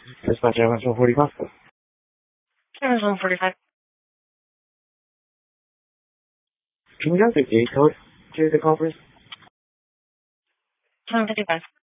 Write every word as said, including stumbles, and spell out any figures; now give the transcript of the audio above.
Dispatch Evans one forty-five. Evans one forty-five. Can you have the gate code to the conference? seven fifty-five.